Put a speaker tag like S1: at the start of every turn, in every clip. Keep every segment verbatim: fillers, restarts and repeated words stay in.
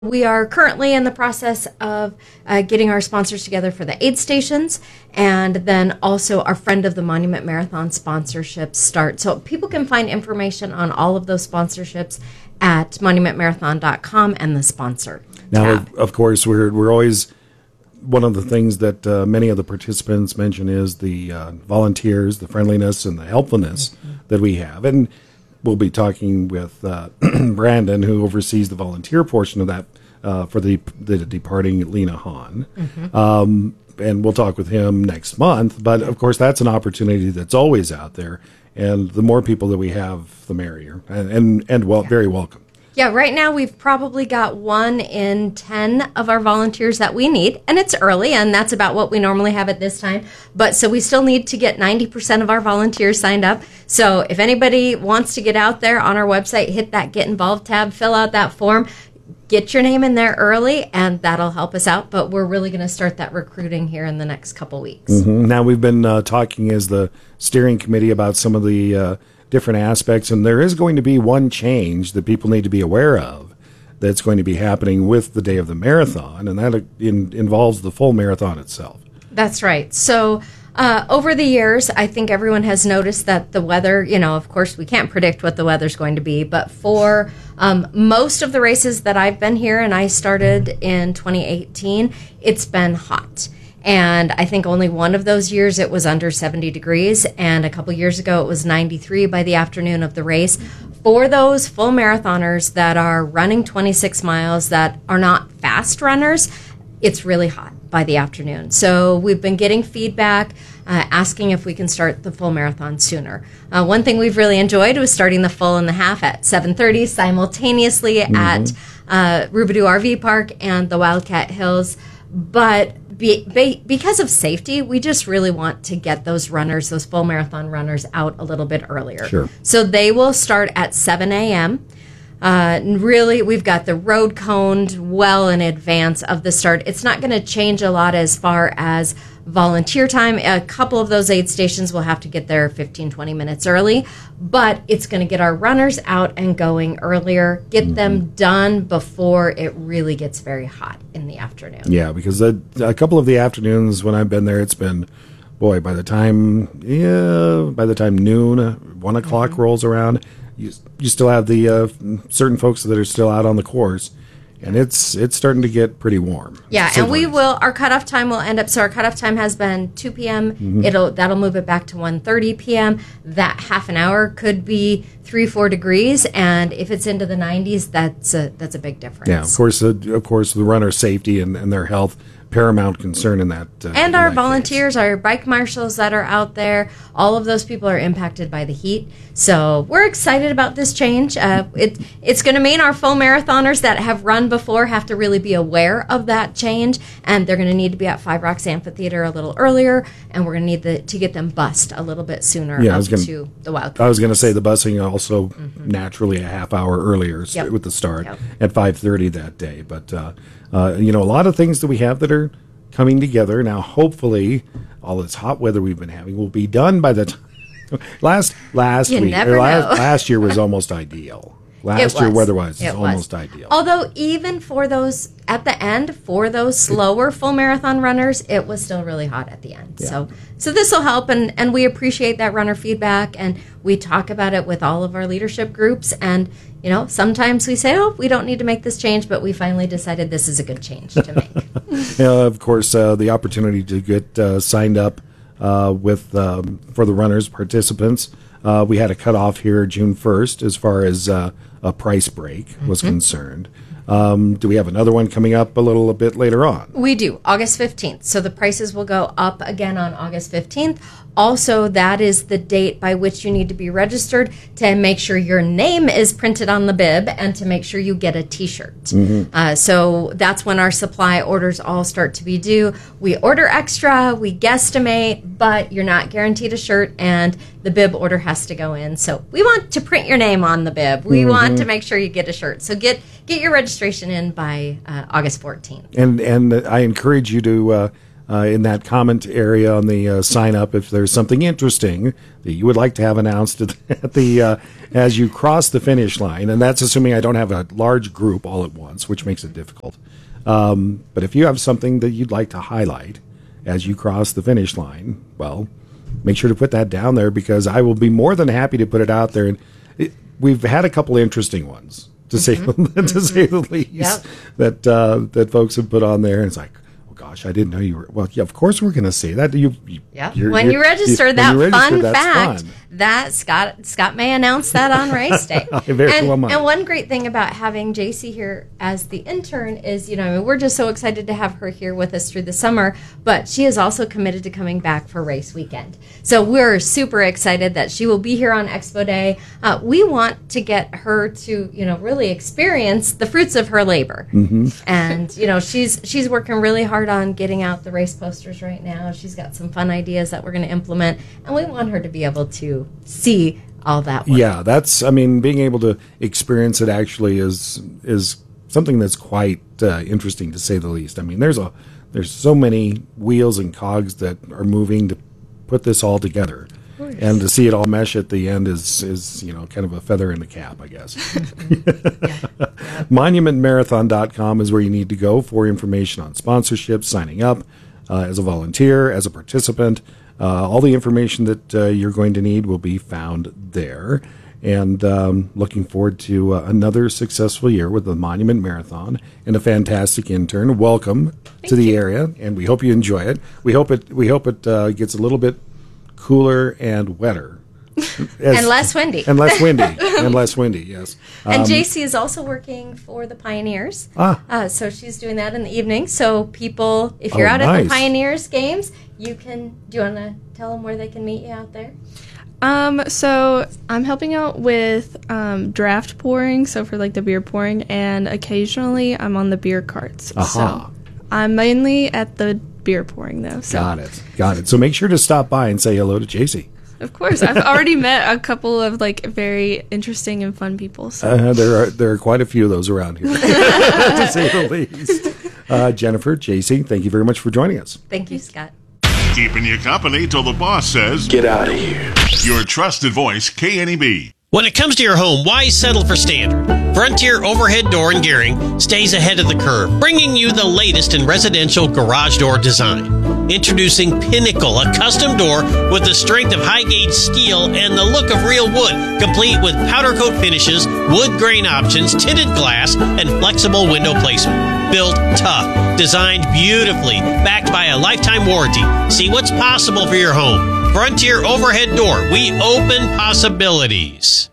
S1: We are currently in the process of uh, getting our sponsors together for the aid stations, and then also our Friend of the Monument Marathon sponsorships start. So people can find information on all of those sponsorships at monument marathon dot com and the sponsor
S2: Now,
S1: tab.
S2: of, of course, we're we're always, one of the things that uh, many of the participants mention is the uh, volunteers, the friendliness and the helpfulness mm-hmm. that we have. And we'll be talking with uh, Brandon, who oversees the volunteer portion of that uh, for the, the departing Lena Hahn. Mm-hmm. Um, and we'll talk with him next month. But, of course, that's an opportunity that's always out there. And the more people that we have, the merrier. And, and, and well, yeah. very welcome.
S1: Yeah, right now we've probably got one in ten of our volunteers that we need, and it's early, and that's about what we normally have at this time. But so we still need to get ninety percent of our volunteers signed up. So if anybody wants to get out there on our website, hit that Get Involved tab, fill out that form, get your name in there early, and that'll help us out. But we're really going to start that recruiting here in the next couple weeks.
S2: Mm-hmm. Now, we've been uh, talking as the steering committee about some of the uh, different aspects, and there is going to be one change that people need to be aware of that's going to be happening with the day of the marathon, and that in, involves the full marathon itself.
S1: That's right. So uh, over the years, I think everyone has noticed that the weather, you know, of course, we can't predict what the weather's going to be, but for um, most of the races that I've been here, and I started in twenty eighteen, it's been hot. And I think only one of those years it was under seventy degrees, and a couple years ago it was ninety-three by the afternoon of the race. For those full marathoners that are running twenty-six miles that are not fast runners, it's really hot by the afternoon. So we've been getting feedback uh, asking if we can start the full marathon sooner. Uh, one thing we've really enjoyed was starting the full and the half at seven thirty simultaneously mm-hmm. at uh, Rubidoux R V Park and the Wildcat Hills. But Be, be, because of safety, we just really want to get those runners, those full marathon runners, out a little bit earlier.
S2: Sure.
S1: So they will start at seven a.m. Uh, really, we've got the road coned well in advance of the start. It's not going to change a lot as far as volunteer time. A couple of those aid stations will have to get there fifteen, twenty minutes early, but it's going to get our runners out and going earlier, get mm-hmm. them done before it really gets very hot in the afternoon.
S2: Yeah, because a, a couple of the afternoons when I've been there, it's been, boy, by the time, yeah, by the time noon, one o'clock mm-hmm. rolls around, you you still have the uh, certain folks that are still out on the course. And it's it's starting to get pretty warm.
S1: Yeah, and we will, our cutoff time will end up, so our cutoff time has been two p.m. Mm-hmm. It'll That'll move it back to one thirty p.m. That half an hour could be three, four degrees, and if it's into the nineties, that's a, that's a big difference.
S2: Yeah, of course, uh, of course, the runner safety and, and their health, paramount concern in that. Uh,
S1: and
S2: in
S1: our
S2: that
S1: volunteers,
S2: case.
S1: Our bike marshals that are out there, all of those people are impacted by the heat. So we're excited about this change. Uh, it, it's going to mean our full marathoners that have run before have to really be aware of that change, and they're going to need to be at Five Rocks Amphitheater a little earlier, and we're going to need the, to get them bussed a little bit sooner
S2: yeah,
S1: up
S2: I was gonna,
S1: to the Wildcat.
S2: I was going to say the busing also mm-hmm. naturally a half hour earlier
S1: yep.
S2: with the start
S1: yep.
S2: at five thirty that day. But, uh, uh, you know, a lot of things that we have that are coming together. Now, hopefully, all this hot weather we've been having will be done by the time. last last
S1: you
S2: week,
S1: never
S2: or last,
S1: know.
S2: last year was almost ideal. Last year, weather-wise, is almost ideal.
S1: Although, even for those, at the end, for those slower full marathon runners, it was still really hot at the end. Yeah. So so this will help, and, and we appreciate that runner feedback, and we talk about it with all of our leadership groups, and, you know, sometimes we say, oh, we don't need to make this change, but we finally decided this is a good change to make.
S2: Yeah, of course, uh, the opportunity to get uh, signed up uh, with um, for the runners, participants. Uh, we had a cutoff here June first as far as uh, a price break was mm-hmm. concerned. Um, do we have another one coming up a little a bit later on?
S1: We do, August fifteenth. So the prices will go up again on August fifteenth. Also, that is the date by which you need to be registered to make sure your name is printed on the bib and to make sure you get a T-shirt. Mm-hmm. Uh, so that's when our supply orders all start to be due. We order extra, we guesstimate, but you're not guaranteed a shirt, and the bib order has to go in. So we want to print your name on the bib. We mm-hmm. want to make sure you get a shirt. So get get your registration in by uh, August fourteenth.
S2: And and I encourage you to uh, uh, in that comment area on the uh, sign up if there's something interesting that you would like to have announced at, at the uh, as you cross the finish line. And that's assuming I don't have a large group all at once, which makes it difficult. Um, but if you have something that you'd like to highlight as you cross the finish line, well, make sure to put that down there, because I will be more than happy to put it out there. And it, we've had a couple of interesting ones, to mm-hmm. say to say the least, yep. that uh, that folks have put on there. And it's like, oh gosh, I didn't know you were. Well, yeah, of course we're going to say that. You, you
S1: yeah. When you register, you, that you register, fun fact
S2: fun.
S1: that Scott Scott may announce that on race day.
S2: Very
S1: and,
S2: well might.
S1: and one great thing about having J C here as the intern is, you know, I mean, we're just so excited to have her here with us through the summer. But she is also committed to coming back for race weekend. So we're super excited that she will be here on Expo Day. Uh, we want to get her to, you know, really experience the fruits of her labor.
S2: Mm-hmm.
S1: And, you know, she's she's working really hard on getting out the race posters right now. She's got some fun ideas that we're going to implement, and we want her to be able to see all that work.
S2: Yeah, that's, I mean, being able to experience it actually is is something that's quite uh, interesting, to say the least. I mean, there's a there's so many wheels and cogs that are moving to put this all together. And to see it all mesh at the end is, is, you know, kind of a feather in the cap, I guess.
S1: yeah.
S2: monument marathon dot com is where you need to go for information on sponsorships, signing up uh, as a volunteer, as a participant. Uh, all the information that uh, you're going to need will be found there. And um, looking forward to uh, another successful year with the Monument Marathon and a fantastic intern. Welcome
S3: Thank
S2: to the
S3: you.
S2: area, and we hope you enjoy it. We hope it. We hope it uh, gets a little bit cooler and wetter,
S1: as, and less windy,
S2: and less windy, and less windy. Yes.
S1: Um, and J C is also working for the Pioneers.
S2: Ah.
S1: Uh, so she's doing that in the evening. So people, if you're
S2: oh,
S1: out
S2: nice.
S1: at the Pioneers games, you can. Do you want to tell them where they can meet you out there?
S3: Um, so I'm helping out with um, draft pouring, so for like the beer pouring, and occasionally I'm on the beer carts.
S2: Aha.
S3: So I'm mainly at the beer pouring though. So.
S2: Got it. Got it. So make sure to stop by and say hello to J C.
S3: Of course, I've already met a couple of like very interesting and fun people. So.
S2: Uh, there are there are quite a few of those around here, to say the least. Uh, Jennifer, J C, thank you very much for joining us.
S1: Thank you, Scott.
S4: Keeping you company till the boss says,
S5: "Get out of here."
S4: Your trusted voice, K N E B.
S6: When it comes to your home, why settle for standard? Frontier Overhead Door and Gearing stays ahead of the curve, bringing you the latest in residential garage door design. Introducing Pinnacle, a custom door with the strength of high-gauge steel and the look of real wood, complete with powder coat finishes, wood grain options, tinted glass, and flexible window placement. Built tough, designed beautifully, backed by a lifetime warranty. See what's possible for your home. Frontier Overhead Door. We open possibilities.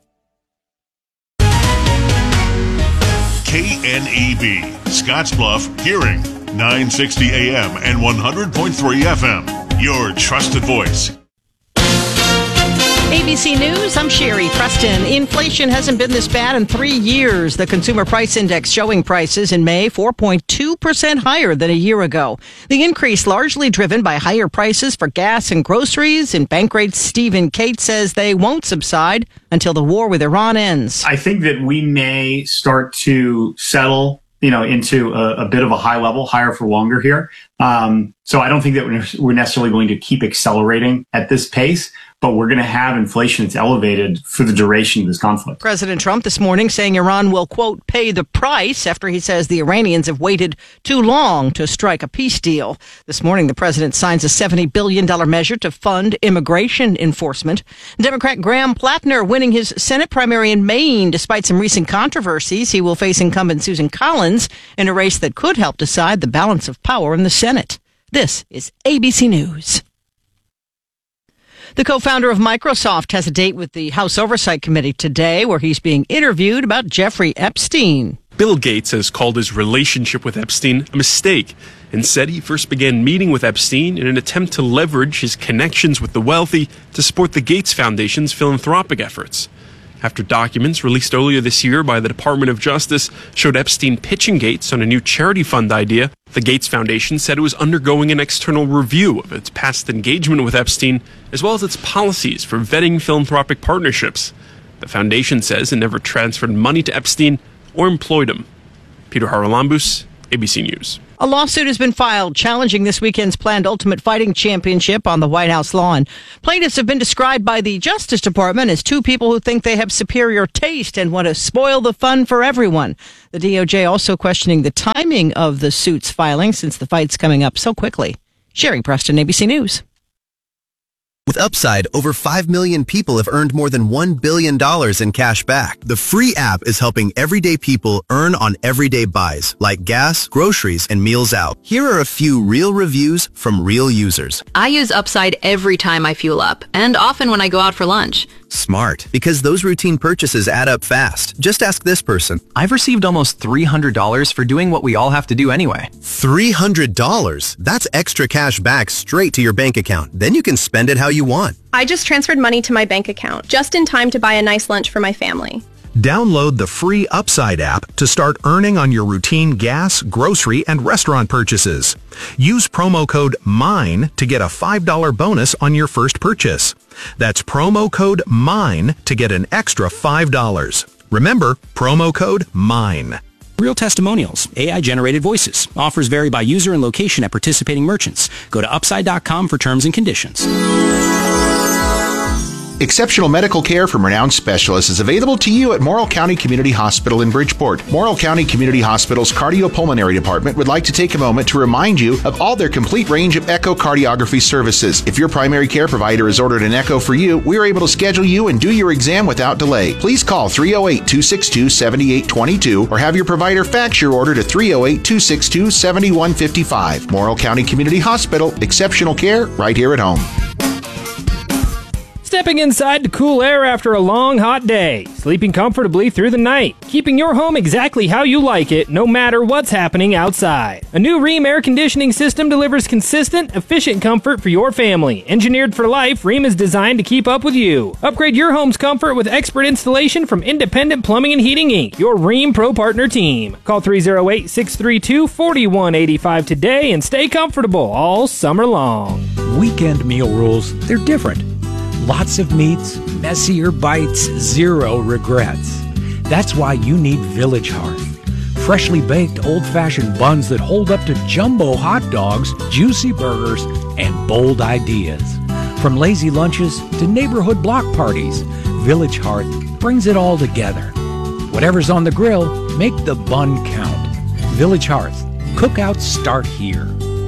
S4: K N E B, Scottsbluff, Gearing, nine sixty A M and one hundred point three F M. Your trusted voice.
S7: A B C News, I'm Sherry Preston. Inflation hasn't been this bad in three years. The Consumer Price Index showing prices in May four point two percent higher than a year ago. The increase largely driven by higher prices for gas and groceries. And Bankrate's Stephen Kate says they won't subside until the war with Iran ends.
S8: I think that we may start to settle, you know, into a, a bit of a high level, higher for longer here. Um, so I don't think that we're, we're necessarily going to keep accelerating at this pace, but we're going to have inflation that's elevated for the duration of this conflict.
S7: President Trump this morning saying Iran will, quote, pay the price after he says the Iranians have waited too long to strike a peace deal. This morning, the president signs a seventy billion dollars measure to fund immigration enforcement. Democrat Graham Plattner winning his Senate primary in Maine despite some recent controversies. He will face incumbent Susan Collins in a race that could help decide the balance of power in the Senate. This is A B C News. The co-founder of Microsoft has a date with the House Oversight Committee today where he's being interviewed about Jeffrey Epstein.
S9: Bill Gates has called his relationship with Epstein a mistake and said he first began meeting with Epstein in an attempt to leverage his connections with the wealthy to support the Gates Foundation's philanthropic efforts. After documents released earlier this year by the Department of Justice showed Epstein pitching Gates on a new charity fund idea, the Gates Foundation said it was undergoing an external review of its past engagement with Epstein, as well as its policies for vetting philanthropic partnerships. The foundation says it never transferred money to Epstein or employed him. Peter Haralambous, A B C News.
S7: A lawsuit has been filed challenging this weekend's planned Ultimate Fighting Championship on the White House lawn. Plaintiffs have been described by the Justice Department as two people who think they have superior taste and want to spoil the fun for everyone. The D O J also questioning the timing of the suit's filing since the fight's coming up so quickly. Sherry Preston, A B C News.
S5: With Upside, over five million people have earned more than one billion dollars in cash back. The free app is helping everyday people earn on everyday buys, like gas, groceries, and meals out. Here are a few real reviews from real users.
S10: I use Upside every time I fuel up, and often when I go out for lunch.
S5: Smart, because those routine purchases add up fast. Just ask this person.
S11: I've received almost three hundred dollars for doing what we all have to do anyway.
S5: three hundred dollars? That's extra cash back straight to your bank account. Then you can spend it how you want.
S12: I just transferred money to my bank account, just in time to buy a nice lunch for my family.
S13: Download the free Upside app to start earning on your routine gas, grocery, and restaurant purchases. Use promo code MINE to get a five dollars bonus on your first purchase. That's promo code MINE to get an extra five dollars. Remember, promo code MINE.
S14: Real testimonials, A I-generated voices. Offers vary by user and location at participating merchants. Go to upside dot com for terms and conditions.
S15: Exceptional medical care from renowned specialists is available to you at Morrill County Community Hospital in Bridgeport. Morrill County Community Hospital's Cardiopulmonary Department would like to take a moment to remind you of all their complete range of echocardiography services. If your primary care provider has ordered an echo for you, we are able to schedule you and do your exam without delay. Please call three oh eight, two six two, seven eight two two or have your provider fax your order to three oh eight, two six two, seven one five five. Morrill County Community Hospital, exceptional care right here at home.
S16: Stepping inside to cool air after a long, hot day. Sleeping comfortably through the night. Keeping your home exactly how you like it, no matter what's happening outside. A new Rheem air conditioning system delivers consistent, efficient comfort for your family. Engineered for life, Rheem is designed to keep up with you. Upgrade your home's comfort with expert installation from Independent Plumbing and Heating Incorporated, your Rheem Pro Partner team. Call three oh eight, six three two, four one eight five today and stay comfortable all summer long.
S17: Weekend meal rules, they're different. Lots of meats, messier bites, zero regrets. That's why you need Village Hearth. Freshly baked old-fashioned buns that hold up to jumbo hot dogs, juicy burgers, and bold ideas. From lazy lunches to neighborhood block parties, Village Hearth brings it all together. Whatever's on the grill, make the bun count. Village Hearth. Cookouts start here.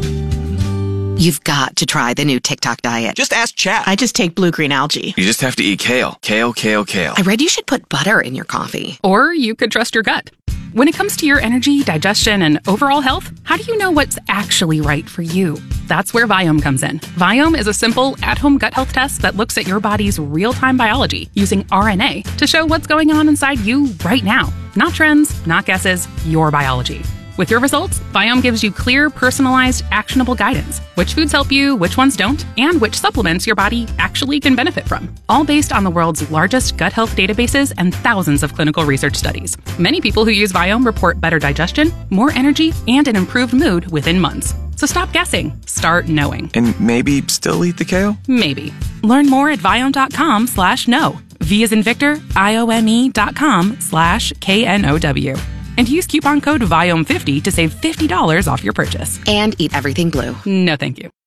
S18: You've got to try the new TikTok diet.
S19: Just ask Chat.
S18: I just take blue-green algae.
S19: You just have to eat kale. Kale, kale, kale.
S18: I read you should put butter in your coffee.
S20: Or you could trust your gut. When it comes to your energy, digestion, and overall health, how do you know what's actually right for you? That's where Viome comes in. Viome is a simple, at-home gut health test that looks at your body's real-time biology using R N A to show what's going on inside you right now. Not trends, not guesses, your biology. With your results, Viome gives you clear, personalized, actionable guidance. Which foods help you, which ones don't, and which supplements your body actually can benefit from. All based on the world's largest gut health databases and thousands of clinical research studies. Many people who use Viome report better digestion, more energy, and an improved mood within months. So stop guessing. Start knowing.
S19: And maybe still eat the kale?
S20: Maybe. Learn more at Viome.com slash know. V as in Victor, I O M E dot com slash K N O W. And use coupon code Viome fifty to save fifty dollars off your purchase.
S18: And eat everything blue.
S20: No, thank you.